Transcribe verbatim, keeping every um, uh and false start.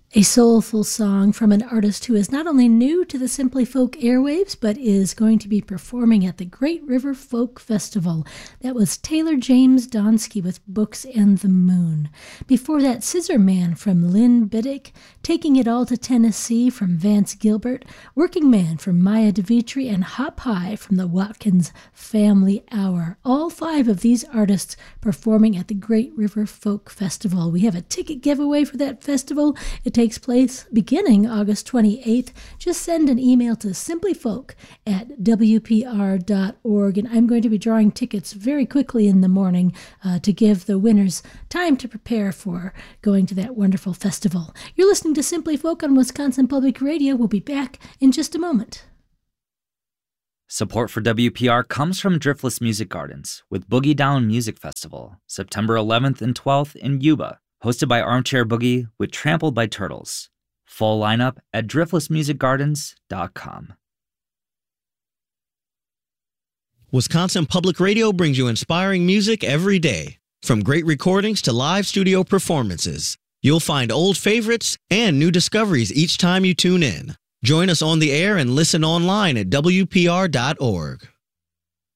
A soulful song from an artist who is not only new to the Simply Folk airwaves, but is going to be performing at the Great River Folk Festival. That was Taylor James Donsky with Books and the Moon. Before that, Scissor Man from Lynn Biddick, Taking It All to Tennessee from Vance Gilbert, Working Man from Maya DeVitri, and Hop High from the Watkins Family Hour. All five of these artists performing at the Great River Folk Festival. We have a ticket giveaway for that festival. It takes place beginning August twenty-eighth. Just send an email to simplyfolk at w p r dot org, and I'm going to be drawing tickets very quickly in the morning uh, to give the winners time to prepare for going to that wonderful festival. You're listening to Simply Folk on Wisconsin Public Radio. We'll be back in just a moment. Support for W P R comes from Driftless Music Gardens with Boogie Down Music Festival, September eleventh and twelfth in Yuba. Hosted by Armchair Boogie with Trampled by Turtles. Full lineup at driftless music gardens dot com. Wisconsin Public Radio brings you inspiring music every day. From great recordings to live studio performances, you'll find old favorites and new discoveries each time you tune in. Join us on the air and listen online at w p r dot org.